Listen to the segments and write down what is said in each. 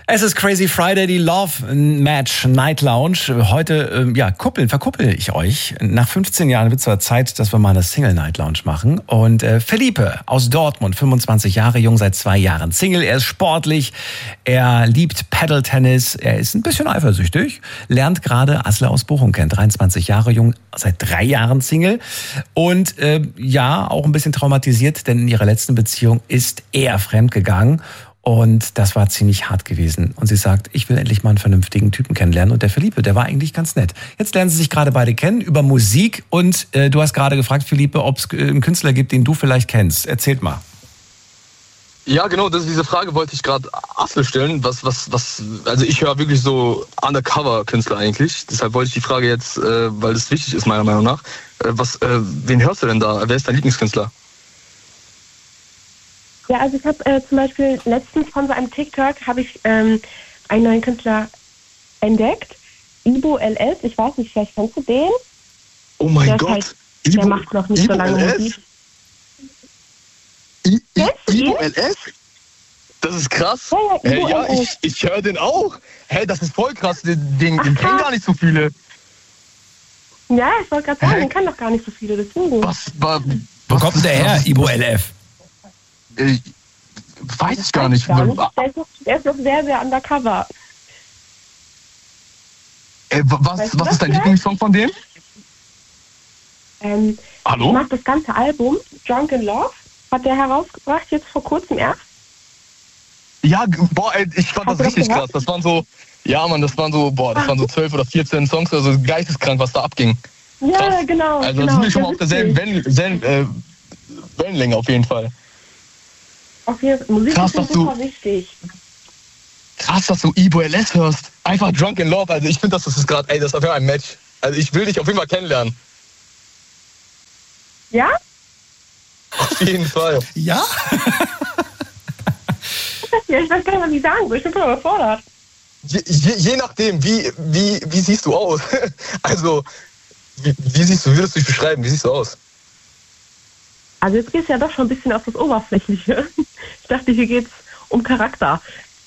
Es ist Crazy Friday, die Love Match Night Lounge. Heute, verkuppel ich euch. Nach 15 Jahren wird es zwar Zeit, dass wir mal eine Single Night Lounge machen. Und Felipe aus Dortmund, 25 Jahre jung, seit 2 Jahren Single. Er ist sportlich, er liebt Paddle-Tennis, er ist ein bisschen eifersüchtig, lernt gerade Asle aus Bochum kennen, 23 Jahre jung, seit 3 Jahren Single. Und auch ein bisschen traumatisiert, denn in ihrer letzten Beziehung ist er fremdgegangen. Und das war ziemlich hart gewesen. Und sie sagt, ich will endlich mal einen vernünftigen Typen kennenlernen. Und der Felipe, der war eigentlich ganz nett. Jetzt lernen sie sich gerade beide kennen über Musik. Und du hast gerade gefragt, Felipe, ob es einen Künstler gibt, den du vielleicht kennst. Erzählt mal. Ja, genau, diese Frage wollte ich gerade Asle stellen. Also ich höre wirklich so Undercover-Künstler eigentlich. Deshalb wollte ich die Frage jetzt, weil das wichtig ist meiner Meinung nach. Wen hörst du denn da? Wer ist dein Lieblingskünstler? Ja, also ich habe zum Beispiel letztens von so einem TikTok habe ich einen neuen Künstler entdeckt. Ibo LS, ich weiß nicht, vielleicht kennst du den? Oh mein Gott. Der macht noch nicht so lange Musik. Ibo LS? Das ist krass. Ja, ich höre den auch. Hey, das ist voll krass. Den kennen gar nicht so viele. Ja, ich wollte gerade sagen, den kennen doch gar nicht so viele. Deswegen. Wo kommt denn der her, Ibo LF? Weiß ich gar nicht. Der ist noch sehr, sehr undercover. Was ist dein Lieblingssong von dem? Hallo? Ich mag das ganze Album, Drunk in Love, hat der herausgebracht, jetzt vor kurzem erst. Ja, ich fand das richtig krass. Das waren so 12 oder 14 Songs, also geisteskrank, was da abging. Ja, krass. Genau. Also genau, sind wir schon mal auf derselben Wellenlänge auf jeden Fall. Auf jeden Fall. Musik ist super wichtig. Krass, dass du Ibo LS hörst. Einfach Drunk in Love. Also ich finde, das ist gerade, das ist auf jeden Fall ein Match. Also ich will dich auf jeden Fall kennenlernen. Ja? Auf jeden Fall. Ja? Ja, ich weiß gar nicht, was ich sagen soll. Ich bin voll überfordert. Je nachdem, wie siehst du aus? Also, würdest du dich beschreiben? Wie siehst du aus? Also jetzt geht es ja doch schon ein bisschen auf das Oberflächliche. Ich dachte, hier geht es um Charakter.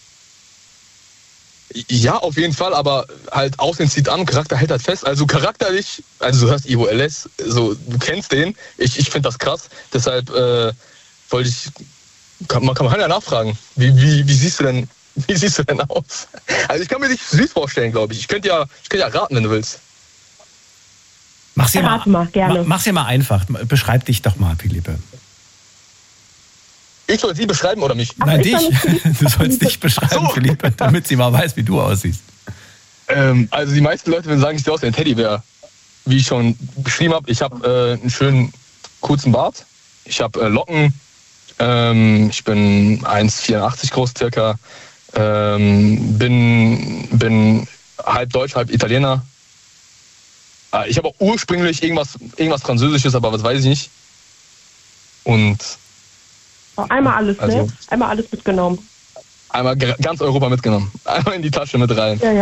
Ja, auf jeden Fall, aber halt Aussehen zieht an, Charakter hält halt fest. Also charakterlich, also du hörst Ibo LS, so, du kennst den. Ich finde das krass, deshalb wollte ich, man kann ja nachfragen, wie siehst du denn aus? Also ich kann mir dich süß vorstellen, glaube ich. Ich könnte ja raten, wenn du willst. Mach's dir mal einfach. Beschreib dich doch mal, Felipe. Ich soll sie beschreiben oder mich? Nein, dich. Du sollst dich beschreiben, Felipe, damit sie mal weiß, wie du aussiehst. Also die meisten Leute würden sagen, ich sehe aus wie ein Teddybär. Wie ich schon beschrieben habe, ich habe einen schönen kurzen Bart. Ich habe Locken. Ich bin 1,84 groß circa. Bin halb Deutsch, halb Italiener. Ich habe auch ursprünglich irgendwas Französisches, aber was weiß ich nicht. Und einmal alles, ne? Einmal alles mitgenommen. Einmal ganz Europa mitgenommen. Einmal in die Tasche mit rein. Ja.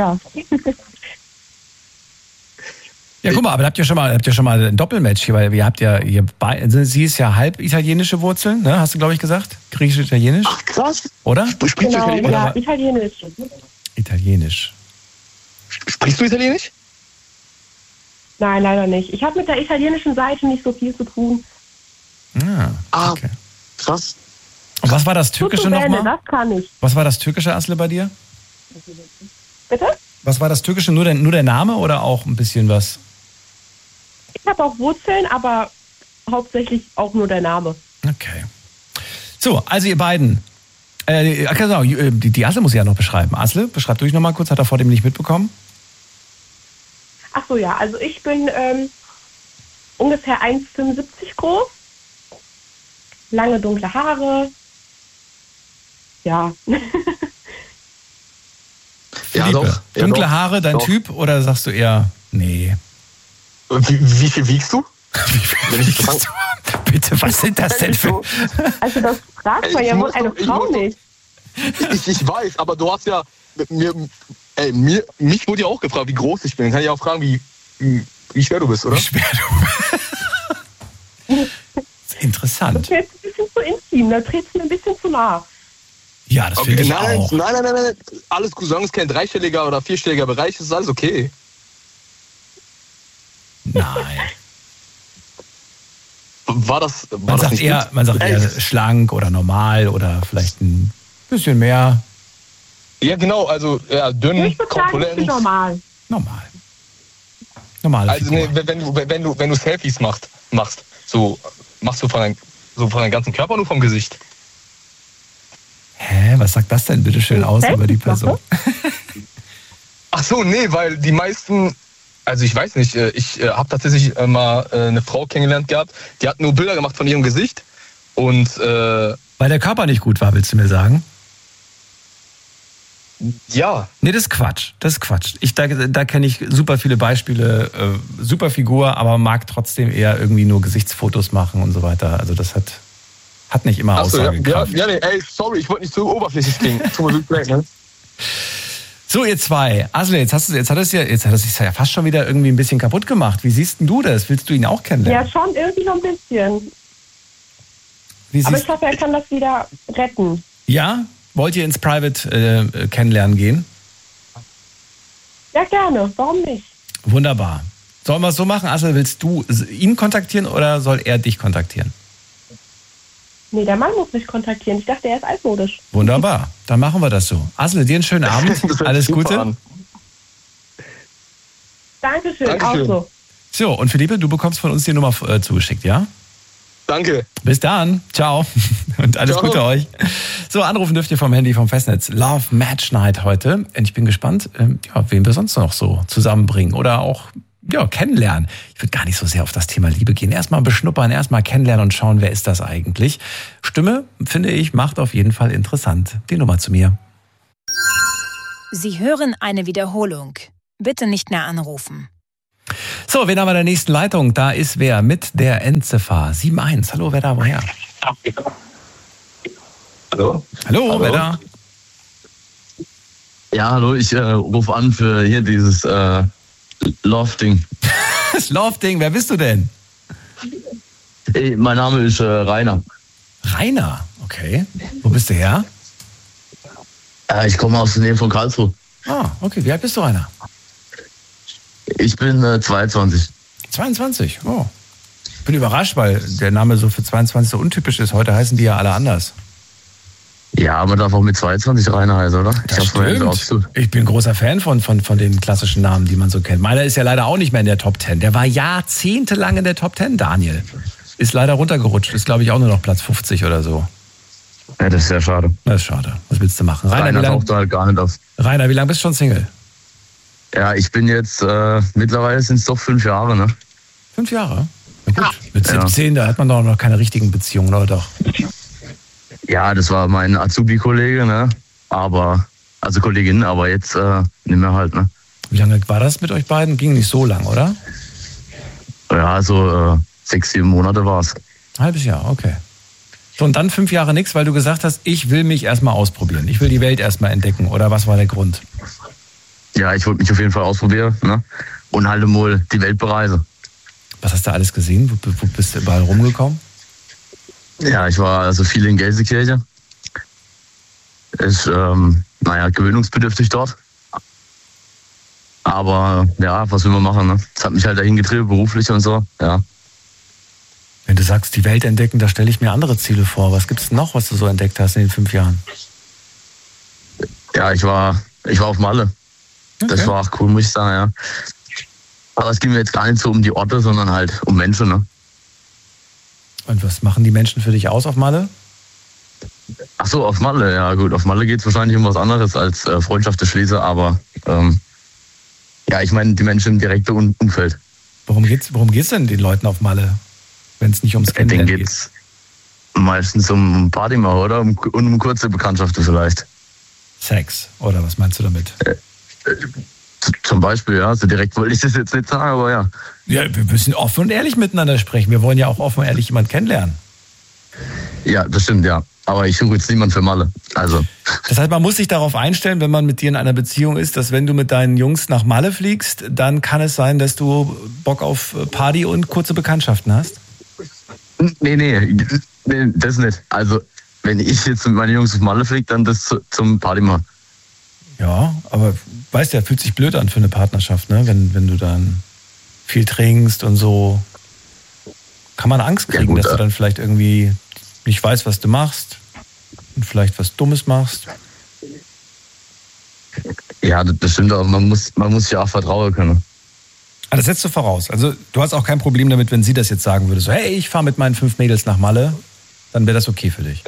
Ja, guck mal, aber habt ihr schon mal ein Doppelmatch hier, weil sie ist ja halb italienische Wurzeln, ne? Hast du, glaube ich, gesagt? Griechisch-Italienisch? Ach, krass. Oder? Sprichst du Italienisch? Ja, Italienisch. Italienisch. Sprichst du Italienisch? Nein, leider nicht. Ich habe mit der italienischen Seite nicht so viel zu tun. Okay. Krass. Und was war das Türkische nochmal? Das kann ich. Was war das Türkische, Asle, bei dir? Bitte? Was war das Türkische? Nur der Name oder auch ein bisschen was? Ich habe auch Wurzeln, aber hauptsächlich auch nur der Name. Okay. So, also ihr beiden. Genau, die Asle muss ich ja noch beschreiben. Asle, beschreib durch nochmal kurz. Hat er vor dem nicht mitbekommen? Ach so, ja. Also ich bin ungefähr 1,75 groß. Lange dunkle Haare. Ja. Ja, doch. Dunkle Haare, dein Typ? Oder sagst du eher, nee? Wie viel wiegst du? Wie viel wiegst du? Bitte, was sind das denn für... Also das fragt man ja wohl eine Frau nicht. Ich weiß, aber du hast ja... Mich wurde ja auch gefragt, wie groß ich bin. Kann ich auch fragen, wie schwer du bist, oder? Wie schwer du bist. Interessant. Das ist jetzt ein bisschen zu intim, da trittst du mir ein bisschen zu nah. Ja, das finde ich nein, auch. Nein. Alles gut, solange es kein dreistelliger oder vierstelliger Bereich ist, ist alles okay. Nein. Man sagt eher schlank oder normal oder vielleicht ein bisschen mehr. Ja, genau, also dünn, Ich würde sagen, ich bin normal. Normal. Also wenn du Selfies machst, so machst du von deinem ganzen Körper, nur vom Gesicht. Hä, was sagt das denn bitte schön aus über die Person? Ach so, nee, weil die meisten, also ich weiß nicht, ich habe tatsächlich mal eine Frau kennengelernt gehabt, die hat nur Bilder gemacht von ihrem Gesicht und weil der Körper nicht gut war, willst du mir sagen? Ja. Nee, das ist Quatsch. Da kenne ich super viele Beispiele, super Figur, aber mag trotzdem eher irgendwie nur Gesichtsfotos machen und so weiter. Also das hat nicht immer Aussagekraft. Ja, nee, sorry, ich wollte nicht so oberflächlich klingen. Ne? So, ihr zwei. Asle, jetzt hat es sich ja fast schon wieder irgendwie ein bisschen kaputt gemacht. Wie siehst denn du das? Willst du ihn auch kennenlernen? Ja, schon irgendwie noch ein bisschen. Aber ich hoffe, er kann das wieder retten. Ja? Wollt ihr ins Private kennenlernen gehen? Ja, gerne. Warum nicht? Wunderbar. Sollen wir es so machen? Asle, willst du ihn kontaktieren oder soll er dich kontaktieren? Nee, der Mann muss mich kontaktieren. Ich dachte, er ist altmodisch. Wunderbar. Dann machen wir das so. Asle, dir einen schönen Abend. Alles Gute. Dankeschön, auch so. So, und Philippe, du bekommst von uns die Nummer zugeschickt, ja? Danke. Bis dann. Ciao. Und alles Gute euch. So, anrufen dürft ihr vom Handy, vom Festnetz. Love Match Night heute. Und ich bin gespannt, wen wir sonst noch so zusammenbringen oder auch kennenlernen. Ich würde gar nicht so sehr auf das Thema Liebe gehen. Erstmal beschnuppern, erstmal kennenlernen und schauen, wer ist das eigentlich. Stimme, finde ich, macht auf jeden Fall interessant. Die Nummer zu mir. Sie hören eine Wiederholung. Bitte nicht mehr anrufen. So, wen haben wir in der nächsten Leitung? Da ist wer mit der Endziffer 71. Hallo, wer da, woher? Hallo, wer da? Ja, hallo, ich rufe an für hier dieses Love-Ding. Das Love-Ding, wer bist du denn? Hey, mein Name ist Rainer. Rainer, okay. Wo bist du her? Ich komme aus der Nähe von Karlsruhe. Ah, okay. Wie alt bist du, Rainer? Ich bin 22. 22? Oh. Bin überrascht, weil der Name so für 22 so untypisch ist. Heute heißen die ja alle anders. Ja, man darf auch mit 22 Rainer heißen, oder? Das stimmt. Ich bin großer Fan von den klassischen Namen, die man so kennt. Meiner ist ja leider auch nicht mehr in der Top 10. Der war jahrzehntelang in der Top 10, Daniel. Ist leider runtergerutscht. Ist, glaube ich, auch nur noch Platz 50 oder so. Ja, das ist sehr schade. Das ist schade. Was willst du machen? Rainer taucht halt gar nicht auf. Rainer, wie lange bist du schon Single? Ja, ich bin jetzt, mittlerweile sind es doch 5 Jahre, ne? 5 Jahre? Na gut, mit 17, da hat man doch noch keine richtigen Beziehungen, oder doch? Ja, das war mein Azubi-Kollege, ne? Also Kollegin, aber jetzt nicht mehr halt, ne? Wie lange war das mit euch beiden? Ging nicht so lang, oder? Ja, so 6, 7 Monate war's. Halbes Jahr, okay. So, und dann 5 Jahre nichts, weil du gesagt hast, ich will mich erstmal ausprobieren. Ich will die Welt erstmal entdecken, oder was war der Grund? Ja, ich wollte mich auf jeden Fall ausprobieren, ne? Und halt mal die Welt bereisen. Was hast du alles gesehen? Wo bist du überall rumgekommen? Ja, ich war also viel in Gelsenkirchen. Ist, gewöhnungsbedürftig dort. Aber ja, was will man machen, ne? Das hat mich halt dahin getrieben, beruflich und so, ja. Wenn du sagst, die Welt entdecken, da stelle ich mir andere Ziele vor. Was gibt's noch, was du so entdeckt hast in den 5 Jahren? Ja, ich war auf Malle. Okay. Das war auch cool, muss ich sagen, ja. Aber es ging mir jetzt gar nicht so um die Orte, sondern halt um Menschen, ne? Und was machen die Menschen für dich aus auf Malle? Ach so, auf Malle, ja gut. Auf Malle geht es wahrscheinlich um was anderes als Freundschaft schließen, aber ja, ich meine die Menschen im direkten Umfeld. Worum geht's denn den Leuten auf Malle, wenn es nicht ums Kennenlernen geht? Geht's meistens um Party machen, oder? Und um kurze Bekanntschaften vielleicht. Sex, oder was meinst du damit? Zum Beispiel, ja. So direkt wollte ich das jetzt nicht sagen, aber ja. Ja, wir müssen offen und ehrlich miteinander sprechen. Wir wollen ja auch offen und ehrlich jemanden kennenlernen. Ja, das stimmt, ja. Aber ich suche jetzt niemanden für Malle. Also. Das heißt, man muss sich darauf einstellen, wenn man mit dir in einer Beziehung ist, dass wenn du mit deinen Jungs nach Malle fliegst, dann kann es sein, dass du Bock auf Party und kurze Bekanntschaften hast? Nee, das nicht. Also, wenn ich jetzt mit meinen Jungs auf Malle fliege, dann das zum Party machen. Ja, aber weißt ja, fühlt sich blöd an für eine Partnerschaft, ne? Wenn du dann viel trinkst und so. Kann man Angst kriegen, dass du dann vielleicht irgendwie nicht weißt, was du machst und vielleicht was Dummes machst? Ja, das stimmt, aber man muss sich ja auch vertrauen können. Das setzt du voraus. Also du hast auch kein Problem damit, wenn sie das jetzt sagen würde, so hey, ich fahre mit meinen 5 Mädels nach Malle, dann wäre das okay für dich.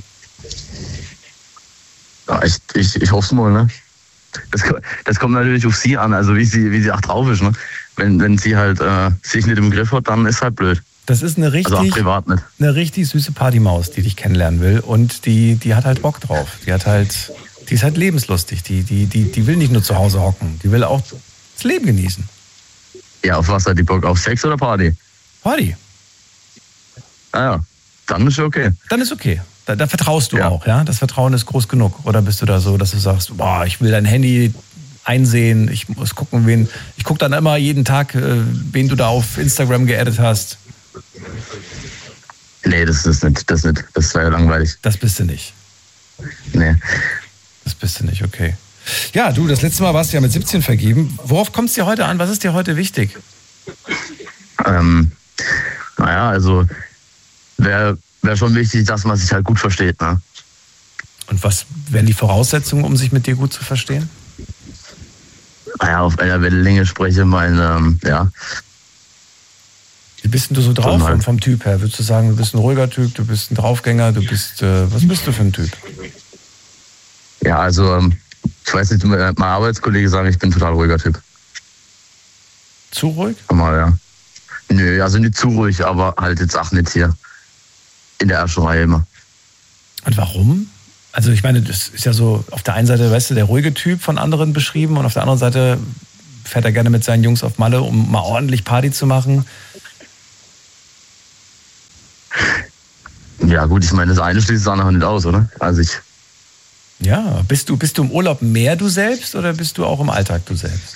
Ja, ich hoffe es mal, ne? Das kommt natürlich auf sie an, also wie sie auch drauf ist, ne? Wenn sie halt sich nicht im Griff hat, dann ist halt blöd. Das ist eine richtig, also auch privat nicht. Eine richtig süße Partymaus, die dich kennenlernen will und die hat halt Bock drauf. Die ist halt lebenslustig. Die will nicht nur zu Hause hocken, die will auch das Leben genießen. Ja, auf was hat die Bock? Auf Sex oder Party? Party. Ja, dann ist okay. Dann ist okay. Da vertraust du auch, ja? Das Vertrauen ist groß genug. Oder bist du da so, dass du sagst, boah, ich will dein Handy einsehen, ich muss gucken, ich gucke dann immer jeden Tag, wen du da auf Instagram geaddet hast. Nee, das nicht. Das wäre ja langweilig. Das bist du nicht. Nee. Das bist du nicht, okay. Ja, du, das letzte Mal warst du ja mit 17 vergeben. Worauf kommt es dir heute an? Was ist dir heute wichtig? Naja, also wäre schon wichtig, dass man sich halt gut versteht, ne? Und was wären die Voraussetzungen, um sich mit dir gut zu verstehen? Naja, auf einer Wellenlänge spreche, ja. Wie bist denn du so drauf halt. vom Typ her? Würdest du sagen, du bist ein ruhiger Typ, du bist ein Draufgänger, was bist du für ein Typ? Ja, also, ich weiß nicht, mein Arbeitskollege sagen, ich bin ein total ruhiger Typ. Zu ruhig? Mal, ja. Nö, also nicht zu ruhig, aber halt jetzt auch nicht hier in der ersten Reihe immer. Und warum? Also ich meine, das ist ja so, auf der einen Seite, weißt du, der ruhige Typ von anderen beschrieben und auf der anderen Seite fährt er gerne mit seinen Jungs auf Malle, um mal ordentlich Party zu machen. Ja gut, ich meine, das eine schließt das andere nicht aus, oder? Also Ja, bist du im Urlaub mehr du selbst oder bist du auch im Alltag du selbst?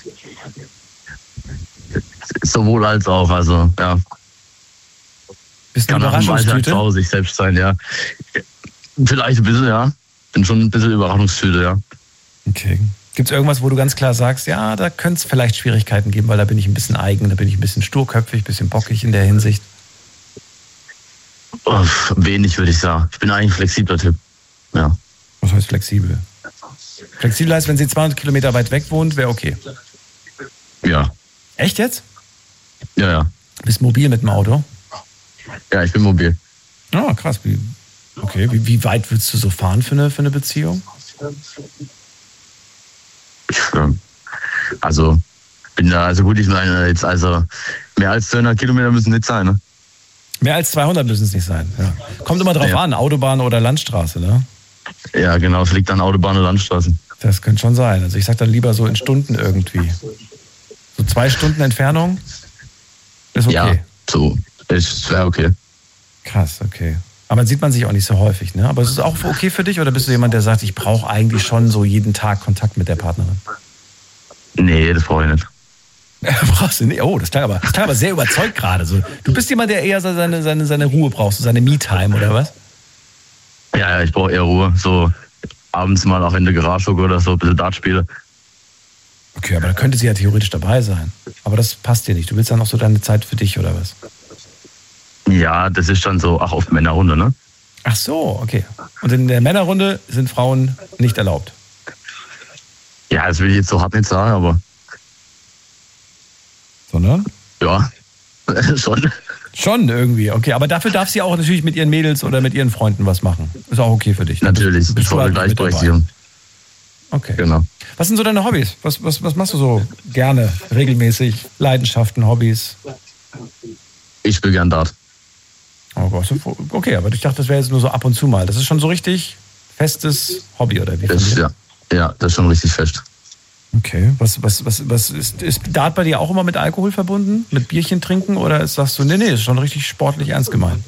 Sowohl als auch, also ja. Bist du eine Kann auch im Alltag Überraschungstüte? zu Hause sich selbst sein, ja. Vielleicht ein bisschen, ja. Bin schon ein bisschen Überraschungstüte, ja. Okay. Gibt es irgendwas, wo du ganz klar sagst, ja, da könnte es vielleicht Schwierigkeiten geben, weil da bin ich ein bisschen eigen, da bin ich ein bisschen sturköpfig, ein bisschen bockig in der Hinsicht? Wenig, würde ich sagen. Ich bin eigentlich ein flexibler Typ. Ja. Was heißt flexibel? Flexibel heißt, wenn sie 200 Kilometer weit weg wohnt, wäre okay. Ja. Echt jetzt? Ja. Bist mobil mit dem Auto? Ja, ich bin mobil. Ah, krass. Wie weit würdest du so fahren für eine Beziehung? Also, gut, ich meine jetzt, also mehr als 200 Kilometer müssen nicht sein, ne? Mehr als 200 müssen es nicht sein. Ja. Kommt immer drauf an, Autobahn oder Landstraße, ne? Ja, genau, es liegt an Autobahn und Landstraßen. Das könnte schon sein. Also ich sag dann lieber so in Stunden irgendwie. So 2 Stunden Entfernung ist okay. Ja, so, das wäre okay. Krass, okay. Aber dann sieht man sich auch nicht so häufig, ne? Aber ist es auch okay für dich oder bist du jemand, der sagt, ich brauche eigentlich schon so jeden Tag Kontakt mit der Partnerin? Nee, das brauche ich nicht. Brauchst du nicht? Oh, das klang aber sehr überzeugt gerade. So, du bist jemand, der eher seine Ruhe braucht, so seine Me-Time, oder was? Ja, ich brauche eher Ruhe. So abends mal auch in der Garage oder so ein bisschen Dart spiele. Okay, aber da könnte sie ja theoretisch dabei sein. Aber das passt dir nicht. Du willst dann noch so deine Zeit für dich, oder was? Ja, das ist dann so, auf Männerrunde, ne? Ach so, okay. Und in der Männerrunde sind Frauen nicht erlaubt? Ja, das will ich jetzt so hart nicht sagen, aber... Sondern? Ja, schon. Schon irgendwie, okay. Aber dafür darf sie auch natürlich mit ihren Mädels oder mit ihren Freunden was machen. Ist auch okay für dich. Natürlich, bist du volle halt mit dabei. Gleichberechtigung. Okay. Genau. Was sind so deine Hobbys? Was machst du so gerne, regelmäßig? Leidenschaften, Hobbys? Ich spiele gern Dart. Oh Gott, okay, aber ich dachte, das wäre jetzt nur so ab und zu mal. Das ist schon so richtig festes Hobby, oder wie? Ja, das ist schon richtig fest. Okay, was ist Dart bei dir auch immer mit Alkohol verbunden? Mit Bierchen trinken? Oder sagst du, nee, ist schon richtig sportlich ernst gemeint?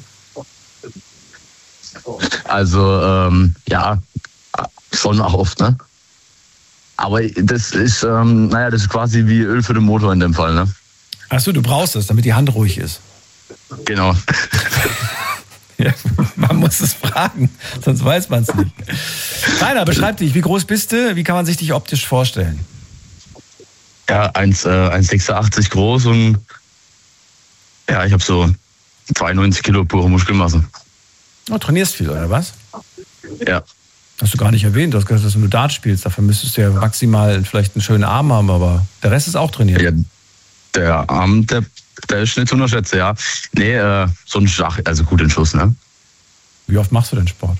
Also, ja, schon auch oft, ne? Aber das ist, das ist quasi wie Öl für den Motor in dem Fall, ne? Achso, du brauchst es, damit die Hand ruhig ist. Genau. Ja, man muss es fragen, sonst weiß man es nicht. Rainer, beschreib dich. Wie groß bist du? Wie kann man sich dich optisch vorstellen? Ja, 1,86 groß und ja, ich habe so 92 Kilo pure Muskelmasse. Oh, trainierst viel, oder was? Ja. Hast du gar nicht erwähnt. Du hast gesagt, dass du nur Dart spielst. Dafür müsstest du ja maximal vielleicht einen schönen Arm haben, aber der Rest ist auch trainiert. Ja, der Arm, der ist nicht zu unterschätzen, ja. Nee, so ein Schach, also gut in Schuss, ne? Wie oft machst du denn Sport?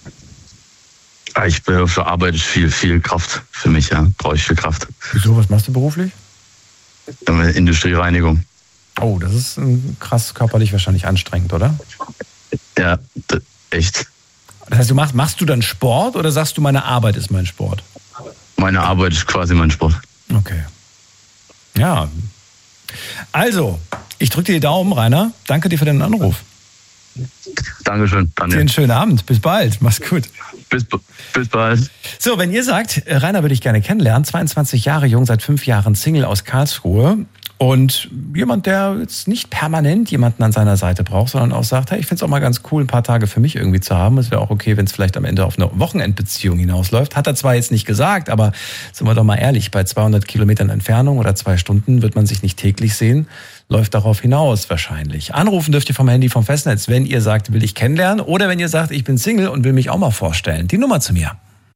Ich bin auf der Arbeit viel Kraft für mich, ja. Brauche ich viel Kraft. Wieso, was machst du beruflich? Industriereinigung. Oh, das ist krass körperlich wahrscheinlich anstrengend, oder? Ja, echt. Das heißt, machst du dann Sport oder sagst du, meine Arbeit ist mein Sport? Meine Arbeit ist quasi mein Sport. Okay. Ja. Also, ich drücke dir die Daumen, Rainer. Danke dir für deinen Anruf. Dankeschön, Daniel. Dir einen schönen Abend. Bis bald. Mach's gut. Bis bald. So, wenn ihr sagt, Rainer würde ich gerne kennenlernen, 22 Jahre jung, seit 5 Jahren Single aus Karlsruhe und jemand, der jetzt nicht permanent jemanden an seiner Seite braucht, sondern auch sagt, hey, ich finde es auch mal ganz cool, ein paar Tage für mich irgendwie zu haben. Es wäre auch okay, wenn es vielleicht am Ende auf eine Wochenendbeziehung hinausläuft. Hat er zwar jetzt nicht gesagt, aber sind wir doch mal ehrlich, bei 200 Kilometern Entfernung oder 2 Stunden wird man sich nicht täglich sehen. Läuft darauf hinaus wahrscheinlich. Anrufen dürft ihr vom Handy vom Festnetz, wenn ihr sagt, will ich kennenlernen oder wenn ihr sagt, ich bin Single und will mich auch mal vorstellen. Die Nummer zu mir.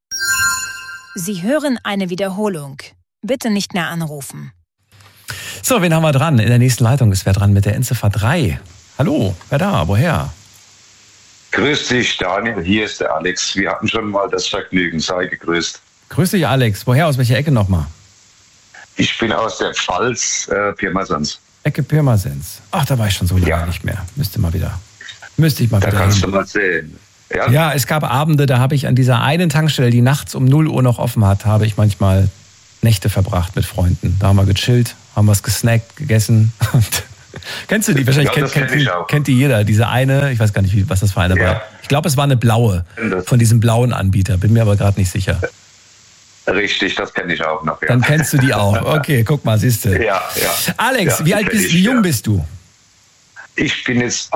Sie hören eine Wiederholung. Bitte nicht mehr anrufen. So, wen haben wir dran? In der nächsten Leitung ist wer dran mit der Endziffer 3. Hallo, wer da? Woher? Grüß dich, Daniel. Hier ist der Alex. Wir hatten schon mal das Vergnügen. Sei gegrüßt. Grüß dich, Alex. Woher? Aus welcher Ecke nochmal? Ich bin aus der Pfalz, Pirmasens. Ecke Pirmasens. Ach, da war ich schon so lange nicht mehr. Müsste ich mal wieder Da kannst du mal sehen. Ja, es gab Abende, da habe ich an dieser einen Tankstelle, die nachts um 0 Uhr noch offen hat, habe ich manchmal Nächte verbracht mit Freunden. Da haben wir gechillt, haben was gesnackt, gegessen. Und kennst du die? Wahrscheinlich kennt die jeder. Diese eine, ich weiß gar nicht, was das für eine war. Ich glaube, es war eine blaue von diesem blauen Anbieter. Bin mir aber gerade nicht sicher. Richtig, das kenne ich auch noch. Ja. Dann kennst du die auch. Okay, guck mal, siehst du. Ja. Alex, wie jung bist du? Ich bin jetzt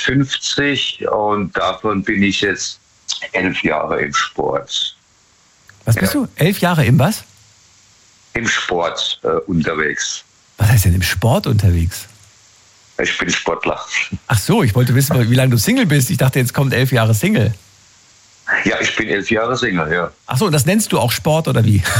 51 und davon bin ich jetzt 11 Jahre im Sport. Was bist du? 11 Jahre im was? Im Sport unterwegs. Was heißt denn im Sport unterwegs? Ich bin Sportler. Ach so, ich wollte wissen, wie lange du Single bist. Ich dachte, jetzt kommt 11 Jahre Single. Ja, ich bin 11 Jahre Single, ja. Ach so, und das nennst du auch Sport oder wie?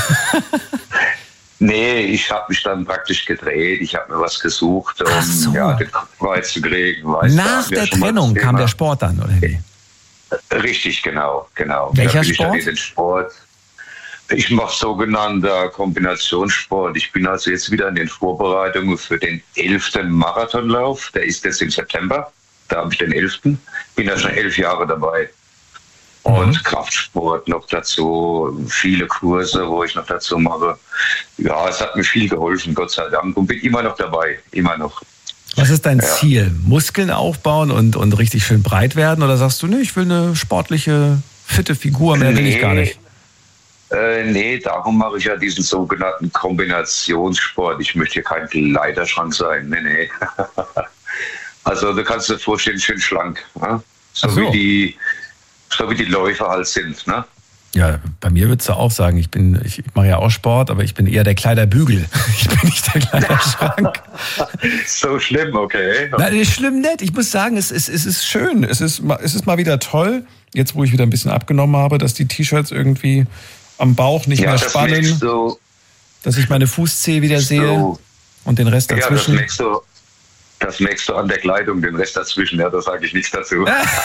Nee, ich habe mich dann praktisch gedreht. Ich habe mir was gesucht, um den Kopf zu kriegen. Nach der Trennung kam der Sport dann, oder wie? Richtig, genau. Welcher da bin Sport? Ich dann in den Sport. Ich mache sogenannter Kombinationssport. Ich bin also jetzt wieder in den Vorbereitungen für den 11. Marathonlauf. Der ist jetzt im September. Da habe ich den 11. Bin ja schon 11 Jahre dabei. Und Kraftsport noch dazu, viele Kurse, wo ich noch dazu mache. Ja, es hat mir viel geholfen, Gott sei Dank. Und bin immer noch dabei, immer noch. Was ist dein Ziel? Muskeln aufbauen und richtig schön breit werden? Oder sagst du, nee, ich will eine sportliche, fitte Figur, mehr will ich gar nicht? Nee, darum mache ich ja diesen sogenannten Kombinationssport. Ich möchte hier kein Kleiderschrank sein. Nee. Also du kannst dir vorstellen, schön schlank. Ne? So wie die Läufer halt sind. Ne? Ja, bei mir würdest du auch sagen, ich mache ja auch Sport, aber ich bin eher der Kleiderbügel. Ich bin nicht der Kleiderschrank. So schlimm, okay. Nein, ist schlimm nicht. Ich muss sagen, es ist schön. Es ist mal wieder toll, jetzt wo ich wieder ein bisschen abgenommen habe, dass die T-Shirts irgendwie am Bauch nicht mehr spannen, dass ich meine Fußzehe wieder sehe und den Rest dazwischen. Ja, das merkst du an der Kleidung, den Rest dazwischen, ja, da sage ich nichts dazu.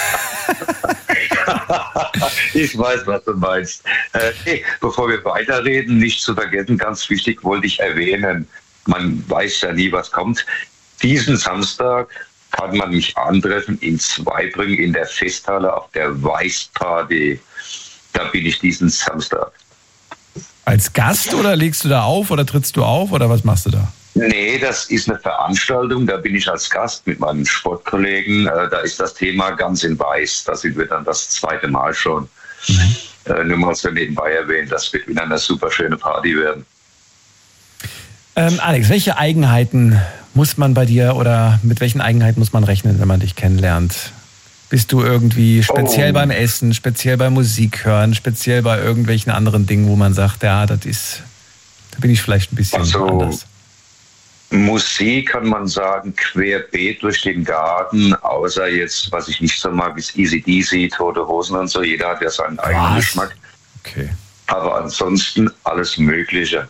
Ich weiß, was du meinst. Bevor wir weiterreden, nicht zu vergessen, ganz wichtig, wollte ich erwähnen, man weiß ja nie, was kommt. Diesen Samstag kann man mich antreffen in Zweibrücken in der Festhalle auf der Weißparty. Da bin ich diesen Samstag. Als Gast oder legst du da auf oder trittst du auf oder was machst du da? Nee, das ist eine Veranstaltung, da bin ich als Gast mit meinen Sportkollegen. Da ist das Thema ganz in Weiß. Da sind wir dann das 2. Mal schon. Nur mal so nebenbei erwähnt, das wird wieder eine super schöne Party werden. Alex, welche Eigenheiten muss man bei dir oder mit welchen Eigenheiten muss man rechnen, wenn man dich kennenlernt? Bist du irgendwie speziell beim Essen, speziell beim Musik hören, speziell bei irgendwelchen anderen Dingen, wo man sagt, ja, da bin ich vielleicht ein bisschen anders? Musik kann man sagen, querbeet durch den Garten, außer jetzt, was ich nicht so mag, ist AC/DC, Tote Hosen und so. Jeder hat ja seinen eigenen Geschmack. Okay. Aber ansonsten alles Mögliche.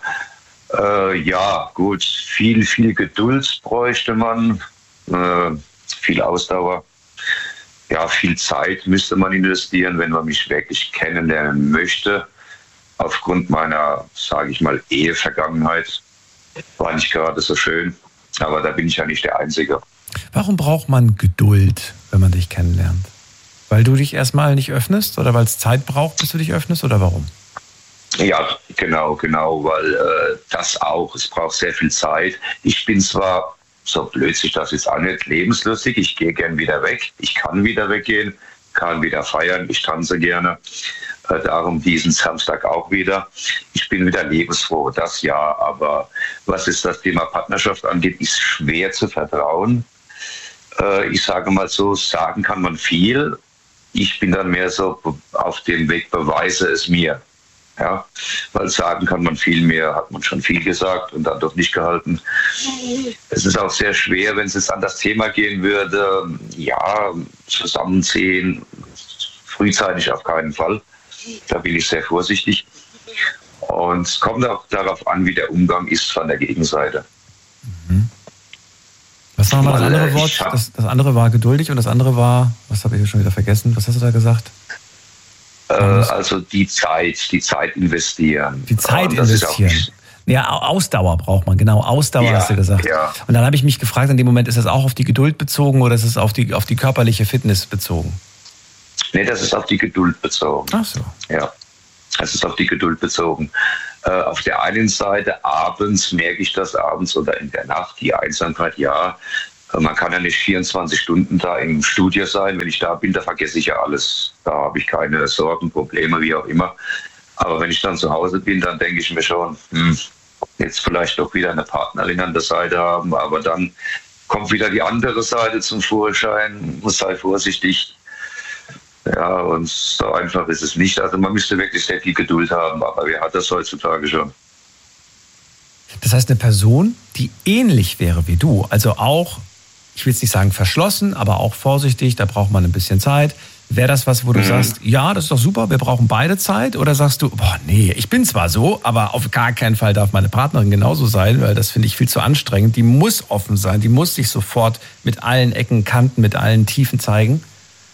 Ja, gut, viel Geduld bräuchte man, viel Ausdauer. Ja, viel Zeit müsste man investieren, wenn man mich wirklich kennenlernen möchte. Aufgrund meiner, sage ich mal, Ehevergangenheit war nicht gerade so schön. Aber da bin ich ja nicht der Einzige. Warum braucht man Geduld, wenn man dich kennenlernt? Weil du dich erstmal nicht öffnest oder weil es Zeit braucht, bis du dich öffnest oder warum? Ja, genau, weil das auch. Es braucht sehr viel Zeit. Ich bin zwar, so blöd sich das jetzt anhört, lebenslustig. Ich gehe gern wieder weg. Ich kann wieder weggehen, kann wieder feiern. Ich tanze gerne. Darum diesen Samstag auch wieder. Ich bin wieder lebensfroh, das ja. Aber was ist das Thema Partnerschaft angeht, ist schwer zu vertrauen. Ich sage mal so, sagen kann man viel. Ich bin dann mehr so auf dem Weg, beweise es mir. Ja, weil sagen kann man viel mehr, hat man schon viel gesagt und dann doch nicht gehalten. Es ist auch sehr schwer, wenn es jetzt an das Thema gehen würde, ja, zusammenziehen, frühzeitig auf keinen Fall. Da bin ich sehr vorsichtig. Und es kommt auch darauf an, wie der Umgang ist von der Gegenseite. Mhm. Was war mal das andere Wort? Das andere war geduldig und das andere war, was habe ich schon wieder vergessen? Was hast du da gesagt? Also die Zeit investieren. Die Zeit investieren. Ja, Ausdauer braucht man, genau. Ausdauer hast du gesagt. Ja. Und dann habe ich mich gefragt, in dem Moment, ist das auch auf die Geduld bezogen oder ist es auf die körperliche Fitness bezogen? Nee, das ist auf die Geduld bezogen. Ach so. Ja, das ist auf die Geduld bezogen. Auf der einen Seite abends merke ich das abends oder in der Nacht, die Einsamkeit, ja. Man kann ja nicht 24 Stunden da im Studio sein. Wenn ich da bin, da vergesse ich ja alles. Da habe ich keine Sorgen, Probleme, wie auch immer. Aber wenn ich dann zu Hause bin, dann denke ich mir schon, jetzt vielleicht doch wieder eine Partnerin an der Seite haben. Aber dann kommt wieder die andere Seite zum Vorschein. Sei vorsichtig. Ja, und so einfach ist es nicht. Also man müsste wirklich sehr viel Geduld haben. Aber wer hat das heutzutage schon? Das heißt, eine Person, die ähnlich wäre wie du, also auch, ich will jetzt nicht sagen verschlossen, aber auch vorsichtig, da braucht man ein bisschen Zeit. Wäre das was, wo du sagst, ja, das ist doch super, wir brauchen beide Zeit? Oder sagst du, boah, nee, ich bin zwar so, aber auf gar keinen Fall darf meine Partnerin genauso sein, weil das finde ich viel zu anstrengend. Die muss offen sein, die muss sich sofort mit allen Ecken, Kanten, mit allen Tiefen zeigen?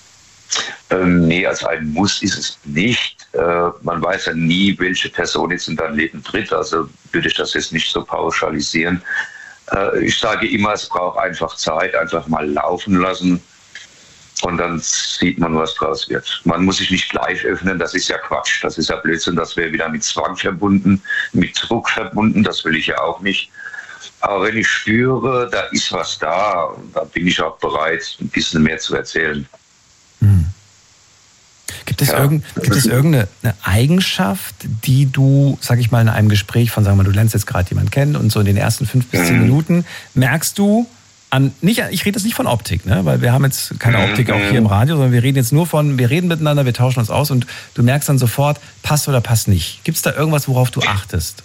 Nee, also ein Muss ist es nicht. Man weiß ja nie, welche Person jetzt in dein Leben tritt. Also würde ich das jetzt nicht so pauschalisieren. Ich sage immer, es braucht einfach Zeit, einfach mal laufen lassen und dann sieht man, was draus wird. Man muss sich nicht gleich öffnen, das ist ja Quatsch, das ist ja Blödsinn, das wäre wieder mit Zwang verbunden, mit Druck verbunden, das will ich ja auch nicht. Aber wenn ich spüre, da ist was da, dann bin ich auch bereit, ein bisschen mehr zu erzählen. Gibt es irgendeine Eigenschaft, die du, sag ich mal, in einem Gespräch von, sagen wir mal, du lernst jetzt gerade jemanden kennen und so in den ersten 5 bis 10 Minuten merkst du ich rede jetzt nicht von Optik, ne, weil wir haben jetzt keine Optik auch hier im Radio, sondern wir reden miteinander, wir tauschen uns aus und du merkst dann sofort, passt oder passt nicht. Gibt es da irgendwas, worauf du achtest?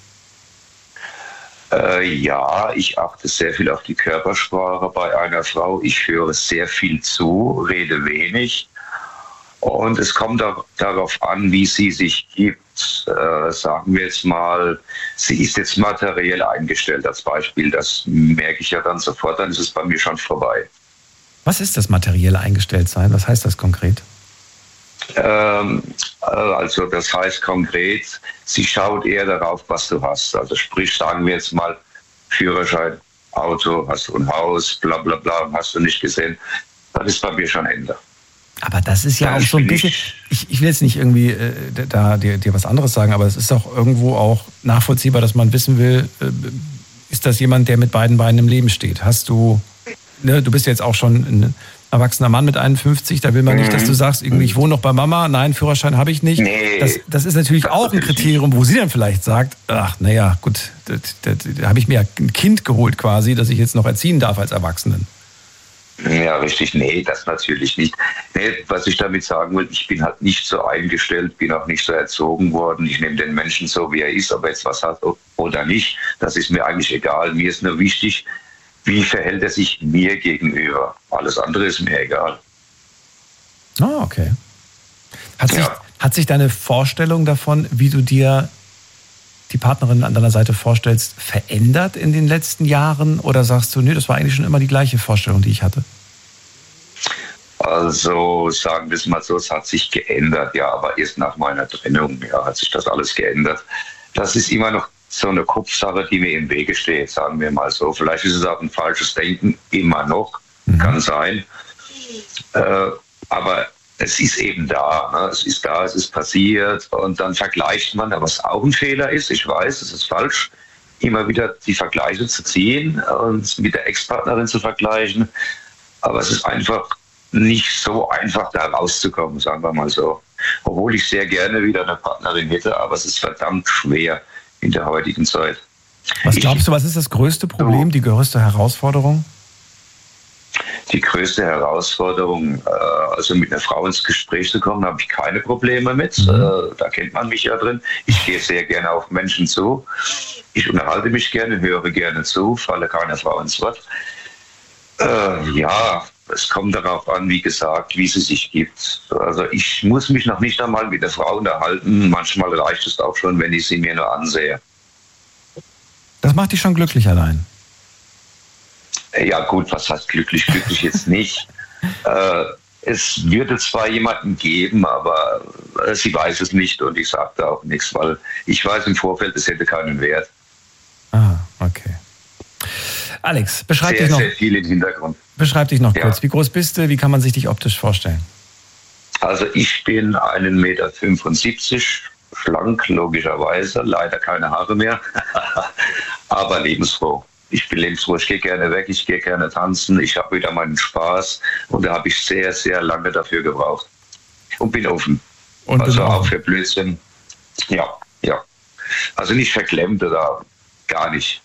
Ja, ich achte sehr viel auf die Körpersprache bei einer Frau. Ich höre sehr viel zu, rede wenig. Und es kommt auch darauf an, wie sie sich gibt. Sagen wir jetzt mal, sie ist jetzt materiell eingestellt als Beispiel. Das merke ich ja dann sofort, dann ist es bei mir schon vorbei. Was ist das materielle Eingestelltsein? Was heißt das konkret? Also das heißt konkret, sie schaut eher darauf, was du hast. Also sprich, sagen wir jetzt mal, Führerschein, Auto, hast du ein Haus, bla bla bla, hast du nicht gesehen. Das ist bei mir schon Ende. Aber das ist ja auch so ein bisschen, ich will jetzt nicht irgendwie dir was anderes sagen, aber es ist auch irgendwo auch nachvollziehbar, dass man wissen will, ist das jemand, der mit beiden Beinen im Leben steht? Hast du, ne, du bist jetzt auch schon ein erwachsener Mann mit 51, da will man nicht, dass du sagst, irgendwie, ich wohne noch bei Mama, nein, Führerschein habe ich nicht. Nee, das ist natürlich auch ein Kriterium, wo sie dann vielleicht sagt, ach, naja, gut, da habe ich mir ein Kind geholt quasi, das ich jetzt noch erziehen darf als Erwachsenen. Ja, richtig. Nee, das natürlich nicht. Nee, was ich damit sagen will, ich bin halt nicht so eingestellt, bin auch nicht so erzogen worden. Ich nehme den Menschen so, wie er ist, ob er jetzt was hat oder nicht. Das ist mir eigentlich egal. Mir ist nur wichtig, wie verhält er sich mir gegenüber. Alles andere ist mir egal. Ah, okay. Hat sich deine Vorstellung davon, wie du dir die Partnerin an deiner Seite vorstellst, verändert in den letzten Jahren? Oder sagst du, nee, das war eigentlich schon immer die gleiche Vorstellung, die ich hatte? Also sagen wir es mal so, es hat sich geändert, ja, aber erst nach meiner Trennung, ja, hat sich das alles geändert. Das ist immer noch so eine Kopfsache, die mir im Wege steht, sagen wir mal so. Vielleicht ist es auch ein falsches Denken, immer noch, kann sein. Aber es ist eben da, ne? Es ist da, es ist passiert und dann vergleicht man, was auch ein Fehler ist, ich weiß, es ist falsch, immer wieder die Vergleiche zu ziehen und mit der Ex-Partnerin zu vergleichen, aber es ist einfach nicht so einfach, da rauszukommen, sagen wir mal so. Obwohl ich sehr gerne wieder eine Partnerin hätte, aber es ist verdammt schwer in der heutigen Zeit. Was glaubst du, was ist das größte Problem, die größte Herausforderung? Die größte Herausforderung, also mit einer Frau ins Gespräch zu kommen, habe ich keine Probleme mit. Da kennt man mich ja drin. Ich gehe sehr gerne auf Menschen zu. Ich unterhalte mich gerne, höre gerne zu, falle keiner Frau ins Wort. Ja, es kommt darauf an, wie gesagt, wie sie sich gibt. Also ich muss mich noch nicht einmal mit der Frau unterhalten. Manchmal reicht es auch schon, wenn ich sie mir nur ansehe. Das macht dich schon glücklich allein? Ja gut, was heißt glücklich? Glücklich jetzt nicht. Es würde zwar jemanden geben, aber sie weiß es nicht und ich sage da auch nichts, weil ich weiß im Vorfeld, es hätte keinen Wert. Ah, okay. Alex, beschreib dich noch. Sehr viel im Hintergrund. Beschreib dich noch kurz. Wie groß bist du? Wie kann man sich dich optisch vorstellen? Also ich bin 1,75 Meter, schlank logischerweise, leider keine Haare mehr, aber lebensfroh. Ich bin lebensfroh, ich gehe gerne weg, ich gehe gerne tanzen, ich habe wieder meinen Spaß und da habe ich sehr, sehr lange dafür gebraucht. Und bin offen. Und also auch für Blödsinn. Ja. Also nicht verklemmt oder gar nicht.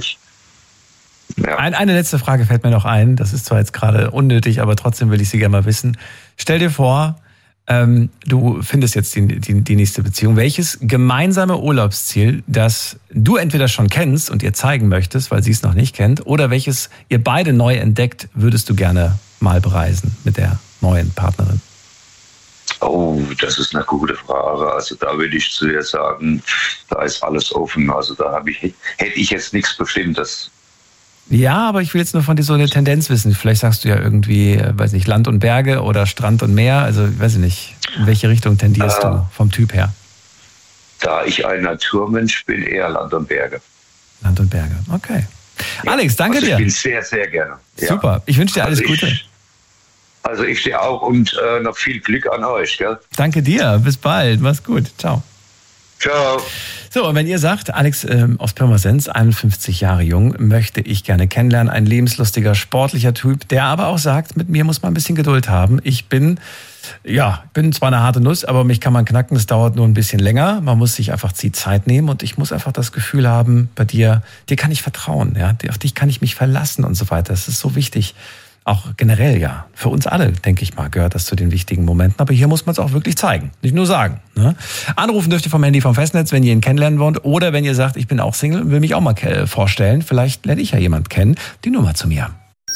Ja. Eine letzte Frage fällt mir noch ein, das ist zwar jetzt gerade unnötig, aber trotzdem will ich sie gerne mal wissen. Stell dir vor, du findest jetzt die nächste Beziehung. Welches gemeinsame Urlaubsziel, das du entweder schon kennst und ihr zeigen möchtest, weil sie es noch nicht kennt, oder welches ihr beide neu entdeckt, würdest du gerne mal bereisen mit der neuen Partnerin? Oh, das ist eine gute Frage. Also da würde ich zu dir sagen, da ist alles offen. Also da hätte ich jetzt nichts Bestimmtes. Ja, aber ich will jetzt nur von dir so eine Tendenz wissen. Vielleicht sagst du ja irgendwie, weiß nicht, Land und Berge oder Strand und Meer. Also, ich weiß nicht, in welche Richtung tendierst du vom Typ her? Da ich ein Naturmensch bin, eher Land und Berge. Land und Berge, okay. Ja, Alex, danke dir. Ich bin sehr, sehr gerne. Ja. Super, ich wünsche dir alles Gute. Also ich dir auch und noch viel Glück an euch. Gell? Danke dir, bis bald, mach's gut, ciao. Ciao. So, und wenn ihr sagt, Alex aus Pirmasens, 51 Jahre jung, möchte ich gerne kennenlernen, ein lebenslustiger, sportlicher Typ, der aber auch sagt, mit mir muss man ein bisschen Geduld haben. Ich bin zwar eine harte Nuss, aber mich kann man knacken, es dauert nur ein bisschen länger. Man muss sich einfach die Zeit nehmen und ich muss einfach das Gefühl haben, bei dir kann ich vertrauen, ja, auf dich kann ich mich verlassen und so weiter. Das ist so wichtig. Auch generell, ja. Für uns alle, denke ich mal, gehört das zu den wichtigen Momenten. Aber hier muss man es auch wirklich zeigen, nicht nur sagen. Ne? Anrufen dürft ihr vom Handy vom Festnetz, wenn ihr ihn kennenlernen wollt. Oder wenn ihr sagt, ich bin auch Single und will mich auch mal vorstellen. Vielleicht lerne ich ja jemand kennen. Die Nummer zu mir.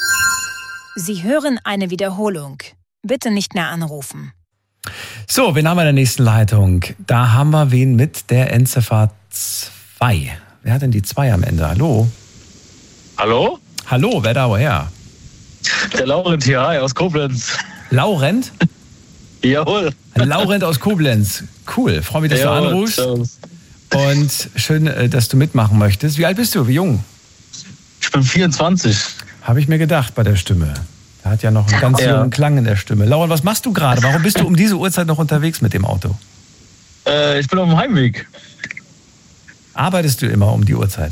Sie hören eine Wiederholung. Bitte nicht mehr anrufen. So, wen haben wir in der nächsten Leitung? Da haben wir wen mit der Endziffer 2. Wer hat denn die 2 am Ende? Hallo? Hallo? Hallo, wer da woher? Der Laurent hier, hi, aus Koblenz. Laurent? Jawohl. Laurent aus Koblenz. Cool, freue mich, dass du anrufst. Servus. Und schön, dass du mitmachen möchtest. Wie alt bist du? Wie jung? Ich bin 24. Habe ich mir gedacht bei der Stimme. Da hat ja noch einen ganz jungen Klang in der Stimme. Laurent, was machst du gerade? Warum bist du um diese Uhrzeit noch unterwegs mit dem Auto? Ich bin auf dem Heimweg. Arbeitest du immer um die Uhrzeit?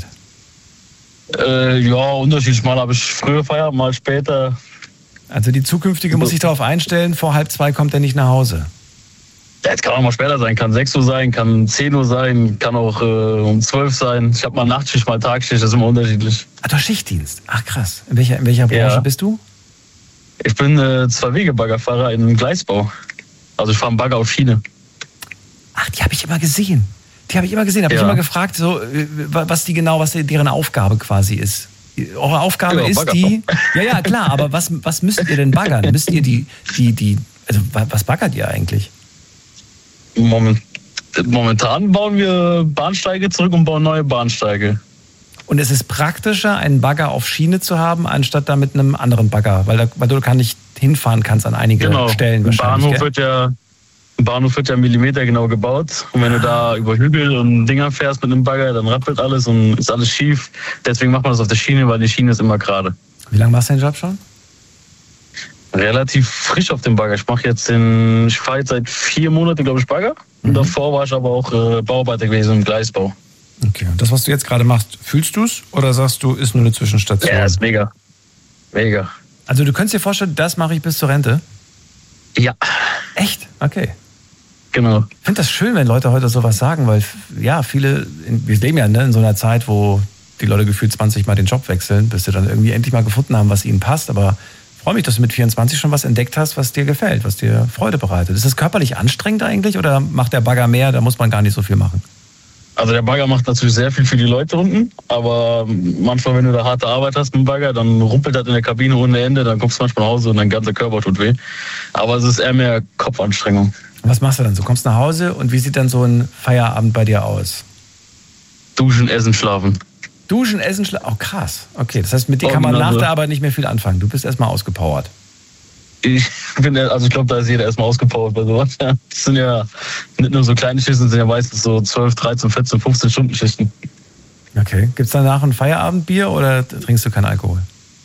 Ja, unterschiedlich. Mal habe ich früher Feierabend, mal später. Also die zukünftige muss sich darauf einstellen, vor 1:30 kommt er nicht nach Hause. Ja, jetzt kann auch mal später sein, kann 6 Uhr sein, kann 10 Uhr sein, kann auch um 12 sein. Ich habe mal Nachtschicht, mal Tagschicht, das ist immer unterschiedlich. Ah, du hast Schichtdienst? Ach krass. In welcher Branche bist du? Ich bin Zwei-Wege-Baggerfahrer in Gleisbau. Also ich fahre einen Bagger auf Schiene. Ach, die habe ich immer gesehen. Habe ich immer gefragt, so, was deren Aufgabe quasi ist. Eure Aufgabe ist Bagger. die... Ja, klar, aber was müsst ihr denn baggern? Müsst ihr also was baggert ihr eigentlich? Momentan bauen wir Bahnsteige zurück und bauen neue Bahnsteige. Und es ist praktischer, einen Bagger auf Schiene zu haben, anstatt da mit einem anderen Bagger, weil du gar nicht hinfahren kannst an einige Stellen wahrscheinlich. Ein Bahnhof wird ja millimetergenau gebaut. Und wenn du da über Hügel und Dinger fährst mit einem Bagger, dann rappelt alles und ist alles schief. Deswegen macht man das auf der Schiene, weil die Schiene ist immer gerade. Wie lange machst du den Job schon? Relativ frisch auf dem Bagger. Ich fahre jetzt seit 4 Monaten, glaube ich, Bagger. Und davor war ich aber auch Bauarbeiter gewesen im Gleisbau. Okay, und das, was du jetzt gerade machst, fühlst du es oder sagst du, ist nur eine Zwischenstation? Ja, ist mega. Mega. Also du könntest dir vorstellen, das mache ich bis zur Rente? Ja. Echt? Okay. Genau. Ich finde das schön, wenn Leute heute sowas sagen, weil ja, wir leben ja in so einer Zeit, wo die Leute gefühlt 20 Mal den Job wechseln, bis sie dann irgendwie endlich mal gefunden haben, was ihnen passt. Aber ich freue mich, dass du mit 24 schon was entdeckt hast, was dir gefällt, was dir Freude bereitet. Ist das körperlich anstrengend eigentlich oder macht der Bagger mehr, da muss man gar nicht so viel machen? Also der Bagger macht natürlich sehr viel für die Leute unten, aber manchmal, wenn du da harte Arbeit hast mit dem Bagger, dann rumpelt das in der Kabine ohne Ende, dann kommst du manchmal nach Hause und dein ganzer Körper tut weh. Aber es ist eher mehr Kopfanstrengung. Was machst du dann so? Kommst nach Hause und wie sieht dann so ein Feierabend bei dir aus? Duschen, essen, schlafen. Duschen, essen, schlafen? Oh krass. Okay, das heißt, mit dir kann man nach der Arbeit nicht mehr viel anfangen. Du bist erstmal ausgepowert. Ich glaube, da ist jeder erstmal ausgepowert bei sowas. Ja. Das sind ja nicht nur so kleine Schichten, das sind ja meistens so 12, 13, 14, 15 Stunden Schichten. Okay. Gibt es danach ein Feierabendbier oder trinkst du keinen Alkohol?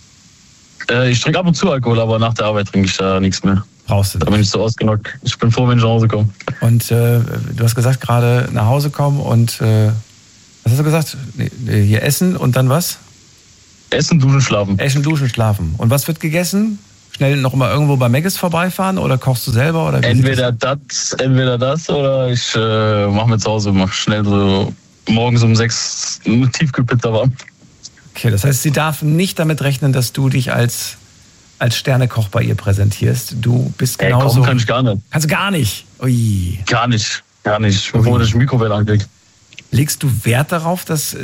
Ich trinke ab und zu Alkohol, aber nach der Arbeit trinke ich da nichts mehr. Brauchst du nicht? Da bin ich so ausgenockt. Ich bin froh, wenn ich nach Hause komme. Und du hast gesagt, gerade nach Hause kommen und was hast du gesagt? Hier essen und dann was? Essen, duschen, schlafen. Essen, duschen, schlafen. Und was wird gegessen? Schnell noch mal irgendwo bei Mc's vorbeifahren oder kochst du selber? Oder entweder das oder ich mache mir zu Hause schnell so morgens um 6 eine Tiefkühlpizza warm. Okay, das heißt, sie darf nicht damit rechnen, dass du dich als Sternekoch bei ihr präsentierst. Du bist genauso... kochen kann ich gar nicht. Kannst du gar nicht? Ui. Gar nicht. Ich bin froh, dass ich Mikrowelle ankriege. Legst du Wert darauf, dass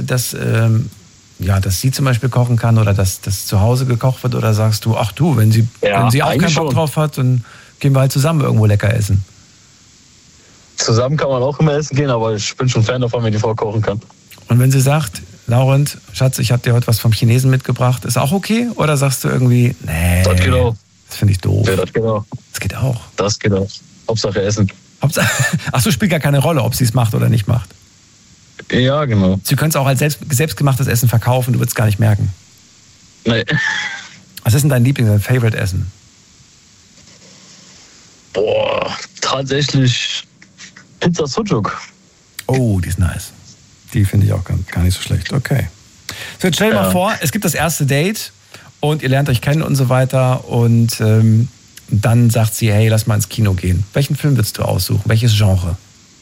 sie zum Beispiel kochen kann oder dass zu Hause gekocht wird? Oder sagst du, ach du, wenn sie auch keinen Bock drauf hat, dann gehen wir halt zusammen irgendwo lecker essen? Zusammen kann man auch immer essen gehen, aber ich bin schon Fan davon, wenn die Frau kochen kann. Und wenn sie sagt, Laurent, Schatz, ich habe dir heute was vom Chinesen mitgebracht, ist auch okay? Oder sagst du irgendwie, nee, das geht auch. Das finde ich doof. Ja, das geht auch. Das geht auch. Das geht auch. Hauptsache essen. Ach so, spielt gar keine Rolle, ob sie es macht oder nicht macht. Ja, genau. Sie können es auch als selbstgemachtes Essen verkaufen, du würdest es gar nicht merken. Nee. Was ist denn dein dein Favorite-Essen? Boah, tatsächlich Pizza Sucuk. Oh, die ist nice. Die finde ich auch gar nicht so schlecht. Okay. So, jetzt stell dir mal vor, es gibt das erste Date und ihr lernt euch kennen und so weiter und dann sagt sie, hey, lass mal ins Kino gehen. Welchen Film würdest du aussuchen? Welches Genre?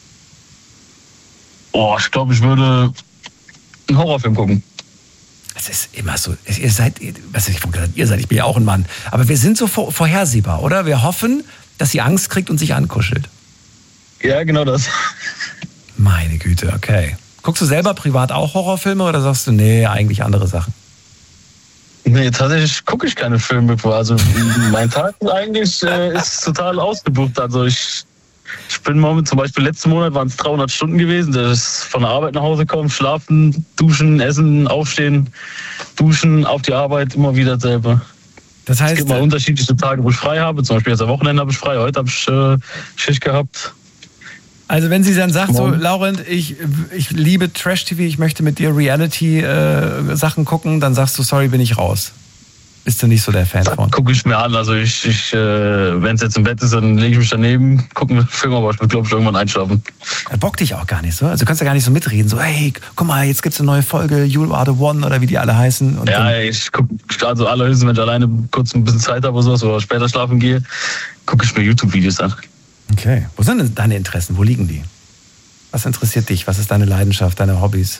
Oh, ich glaube, ich würde einen Horrorfilm gucken. Es ist immer so, ihr seid, ich bin ja auch ein Mann, aber wir sind so vorhersehbar, oder? Wir hoffen, dass sie Angst kriegt und sich ankuschelt. Ja, genau das. Meine Güte, okay. Guckst du selber privat auch Horrorfilme oder sagst du, nee, eigentlich andere Sachen? Nee, tatsächlich gucke ich keine Filme. Also mein Tag eigentlich ist total ausgebucht. Also ich bin zum Beispiel letzten Monat waren es 300 Stunden gewesen. Das ist von der Arbeit nach Hause kommen, schlafen, duschen, essen, aufstehen, duschen, auf die Arbeit, immer wieder dasselbe. Das heißt, es gibt mal unterschiedliche Tage, wo ich frei habe. Zum Beispiel jetzt am Wochenende habe ich frei, heute habe ich Schicht gehabt. Also wenn sie dann sagt, so, Laurent, ich liebe Trash-TV, ich möchte mit dir Reality-Sachen gucken, dann sagst du, sorry, bin ich raus. Bist du nicht so der Fan von? Gucke ich mir an. Also wenn es jetzt im Bett ist, dann lege ich mich daneben, gucke mir den Film, aber ich will, glaube ich, irgendwann einschlafen. Das bockt dich auch gar nicht so. Also du kannst ja gar nicht so mitreden. So, hey, guck mal, jetzt gibt's eine neue Folge, You Are the One oder wie die alle heißen. Und ja, ich gucke, also allerhöchstens, wenn ich alleine kurz ein bisschen Zeit habe oder sowas oder später schlafen gehe, gucke ich mir YouTube-Videos an. Okay. Wo sind denn deine Interessen? Wo liegen die? Was interessiert dich? Was ist deine Leidenschaft, deine Hobbys?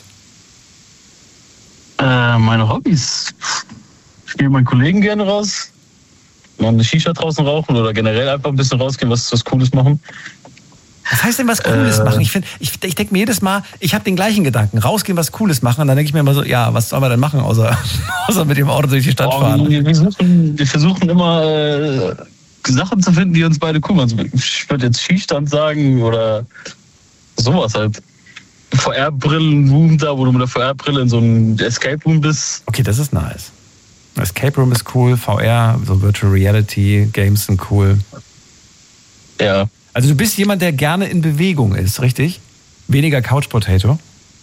Meine Hobbys? Ich gehe mit meinen Kollegen gerne raus. mal eine Shisha draußen rauchen oder generell einfach ein bisschen rausgehen, was Cooles machen. Was heißt denn was Cooles machen? Ich denke mir jedes Mal, ich habe den gleichen Gedanken. Rausgehen, was Cooles machen. Und dann denke ich mir immer so, ja, was soll man denn machen, außer mit dem Auto durch die Stadt fahren? Wir versuchen immer Sachen zu finden, die uns beide cool machen. Ich würde jetzt Skistand sagen oder sowas halt. VR-Brillen-Room da, wo du mit der VR-Brille in so einem Escape Room bist. Okay, das ist nice. Escape Room ist cool, VR, so Virtual Reality Games sind cool. Ja. Also du bist jemand, der gerne in Bewegung ist, richtig? Weniger Couch Potato?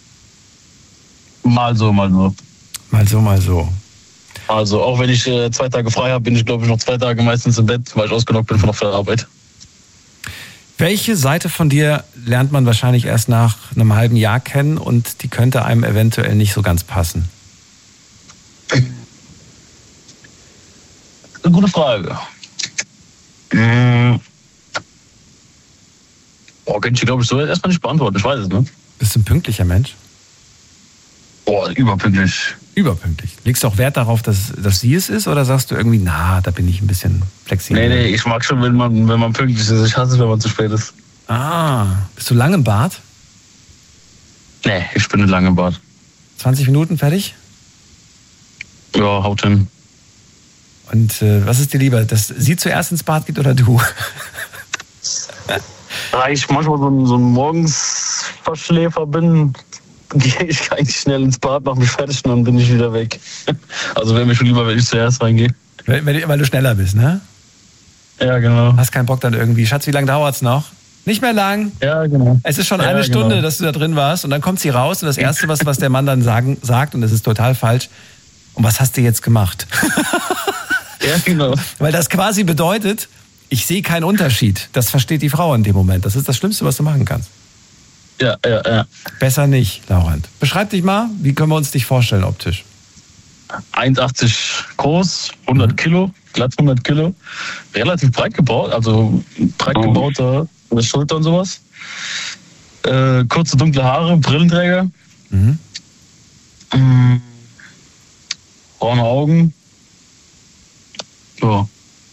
Mal so, mal so. Mal so, mal so. Also auch wenn ich 2 Tage frei habe, bin ich glaube ich noch 2 Tage meistens im Bett, weil ich ausgenockt bin von der Arbeit. Welche Seite von dir lernt man wahrscheinlich erst nach einem halben Jahr kennen und die könnte einem eventuell nicht so ganz passen? Eine gute Frage. Kann ich glaube ich so erstmal nicht beantworten, ich weiß es nicht. Bist du ein pünktlicher Mensch? Überpünktlich. Überpünktlich. Legst du auch Wert darauf, dass sie es ist oder sagst du irgendwie, da bin ich ein bisschen flexibel? Nee, ich mag schon, wenn man pünktlich ist. Ich hasse es, wenn man zu spät ist. Bist du lang im Bad? Nee, ich bin nicht lang im Bad. 20 Minuten fertig? Ja, haut hin. Und was ist dir lieber, dass sie zuerst ins Bad geht oder du? Da ich manchmal so ein Morgensverschläfer bin, gehe ich eigentlich schnell ins Bad, mache mich fertig und dann bin ich wieder weg. Also wäre mir schon lieber, wenn ich zuerst reingehe. Weil du schneller bist, ne? Ja, genau. Hast keinen Bock dann irgendwie. Schatz, wie lange dauert's noch? Nicht mehr lang. Ja, genau. Es ist schon eine Stunde, dass du da drin warst und dann kommt sie raus und das Erste, was der Mann dann sagt, und das ist total falsch, und was hast du jetzt gemacht? Ja, genau. Weil das quasi bedeutet, ich sehe keinen Unterschied. Das versteht die Frau in dem Moment. Das ist das Schlimmste, was du machen kannst. Ja. Besser nicht, Laurent. Beschreib dich mal, wie können wir uns dich vorstellen optisch? 1,80 groß, 100 Kilo, glatt 100 Kilo. Relativ breit gebaut, also breit gebauter an der Schulter und sowas. Kurze dunkle Haare, Brillenträger. Braune Augen. Ja.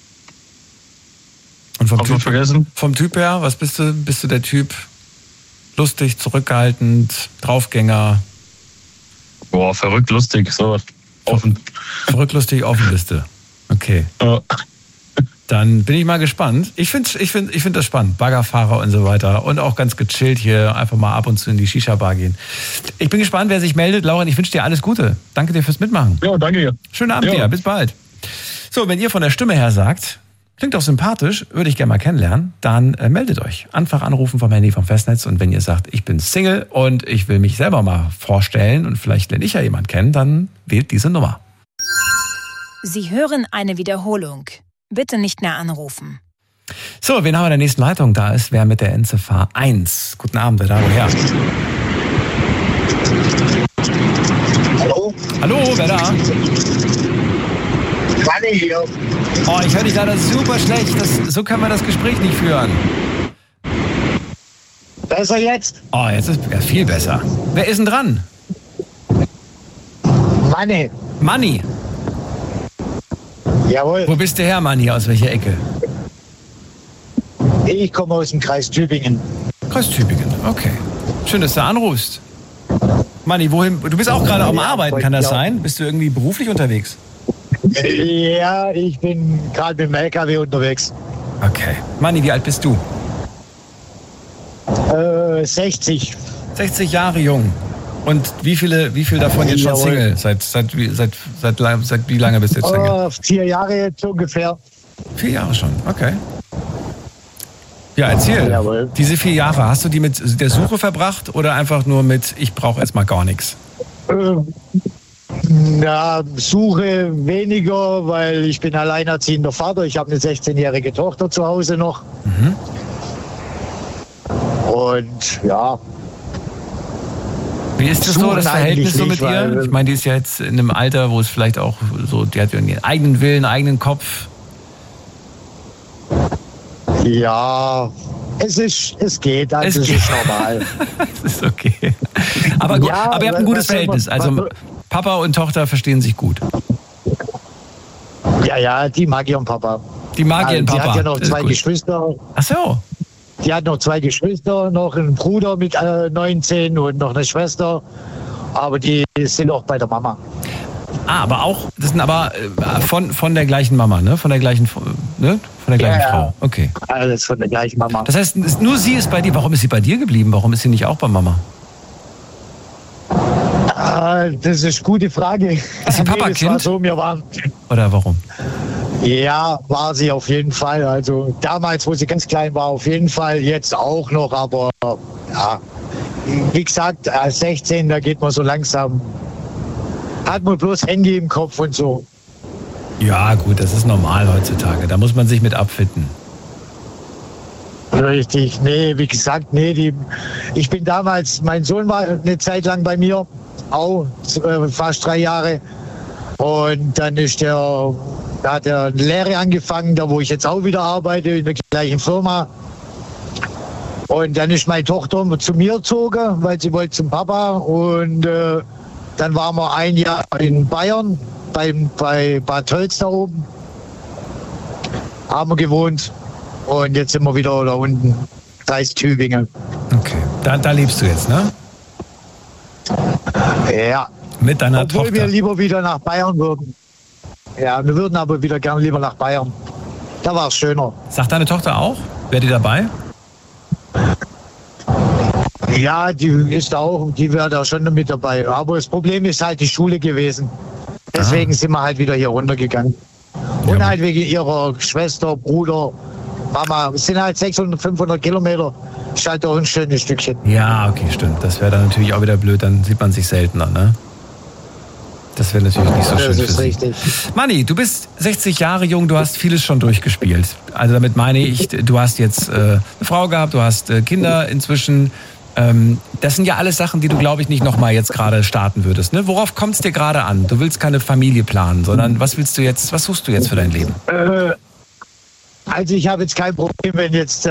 Und vom Typ her, was bist du? Bist du der Typ lustig, zurückhaltend, Draufgänger? Boah, verrückt, lustig, sowas. Offen. Verrückt, lustig, offen bist du. Okay. Ja. Dann bin ich mal gespannt. Ich find das spannend. Baggerfahrer und so weiter. Und auch ganz gechillt hier einfach mal ab und zu in die Shisha-Bar gehen. Ich bin gespannt, wer sich meldet. Lauren, ich wünsche dir alles Gute. Danke dir fürs Mitmachen. Ja, danke dir. Schönen Abend dir. Bis bald. So, wenn ihr von der Stimme her sagt, klingt doch sympathisch, würde ich gerne mal kennenlernen, dann meldet euch. Einfach anrufen vom Handy vom Festnetz. Und wenn ihr sagt, ich bin Single und ich will mich selber mal vorstellen und vielleicht lerne ich ja jemanden kennen, dann wählt diese Nummer. Sie hören eine Wiederholung. Bitte nicht mehr anrufen. So, wen haben wir in der nächsten Leitung? Da ist wer mit der Endziffer 1. Guten Abend, wer da, woher? Hallo? Hallo, wer da? Manni hier. Oh, ich höre dich leider super schlecht. So können wir das Gespräch nicht führen. Besser jetzt? Oh, jetzt ist es viel besser. Wer ist denn dran? Manni. Manni. Jawohl. Wo bist du her, Manni? Aus welcher Ecke? Ich komme aus dem Kreis Tübingen. Kreis Tübingen, okay. Schön, dass du anrufst. Manni, wohin? Du bist auch gerade am Arbeiten, kann das sein? Bist du irgendwie beruflich unterwegs? Ja, ich bin gerade mit dem LKW unterwegs. Okay. Manni, wie alt bist du? 60. 60 Jahre jung. Und wie viel davon jetzt schon Single? Seit wie lange bist du jetzt Single? 4 Jahre jetzt ungefähr. 4 Jahre schon, okay. Ja, erzähl. Jawohl. Diese 4 Jahre, hast du die mit der Suche verbracht oder einfach nur mit, ich brauche erstmal gar nichts? Suche weniger, weil ich bin alleinerziehender Vater. Ich habe eine 16-jährige Tochter zu Hause noch. Und ja. Wie ist das so, das Verhältnis so mit ihr? Ich meine, die ist ja jetzt in einem Alter, wo es vielleicht auch so, die hat ihren eigenen Willen, eigenen Kopf. Ja, es geht, also es ist normal. Es ist okay. Aber gut, ja, aber ihr habt ein gutes Verhältnis. Also Papa und Tochter verstehen sich gut. Ja, die mag ihren Papa. Die mag ihren Papa. Die hat ja noch Das ist 2 gut. Geschwister. Ach so. Die hat noch 2 Geschwister, noch einen Bruder mit 19 und noch eine Schwester. Aber die sind auch bei der Mama. Aber auch, das sind aber von der gleichen Mama, ne? Von der gleichen Frau. Okay. Alles von der gleichen Mama. Das heißt, nur sie ist bei dir. Warum ist sie bei dir geblieben? Warum ist sie nicht auch bei Mama? Das ist eine gute Frage. Ist sie Papa-Kind? Das war so, wir waren. Oder warum? Ja, war sie auf jeden Fall. Also damals, wo sie ganz klein war, auf jeden Fall. Jetzt auch noch, aber ja. Wie gesagt, als 16, da geht man so langsam. Hat man bloß Handy im Kopf und so. Ja, gut, das ist normal heutzutage. Da muss man sich mit abfinden. Richtig, nee, wie gesagt, ich bin damals, mein Sohn war eine Zeit lang bei mir, auch fast 3 Jahre. Und dann hat er eine Lehre angefangen, da wo ich jetzt auch wieder arbeite, in der gleichen Firma. Und dann ist meine Tochter zu mir gezogen, weil sie wollte zum Papa. Und dann waren wir 1 Jahr in Bayern, bei Bad Tölz da oben. Haben wir gewohnt. Und jetzt sind wir wieder da unten, Kreis Tübingen. Okay, da lebst du jetzt, ne? Ja. Mit deiner Obwohl Tochter. wir lieber wieder nach Bayern würden. Ja, wir würden aber wieder gerne lieber nach Bayern. Da war es schöner. Sagt deine Tochter auch? Wäre die dabei? Ja, die wäre da schon mit dabei. Aber das Problem ist halt die Schule gewesen. Deswegen sind wir halt wieder hier runtergegangen. Und Ja. halt wegen ihrer Schwester, Bruder, Mama. Es sind halt 600, 500 Kilometer. Ist halt doch ein schönes Stückchen. Ja, okay, stimmt. Das wäre dann natürlich auch wieder blöd, dann sieht man sich seltener, ne? Das wäre natürlich nicht so schön Das für ist sie. richtig. Manni, du bist 60 Jahre jung, du hast vieles schon durchgespielt. Also damit meine ich, du hast jetzt eine Frau gehabt, du hast Kinder inzwischen. Das sind ja alles Sachen, die du, glaube ich, nicht nochmal jetzt gerade starten würdest. Ne? Worauf kommt es dir gerade an? Du willst keine Familie planen, sondern was suchst du jetzt für dein Leben? Also ich habe jetzt kein Problem, wenn jetzt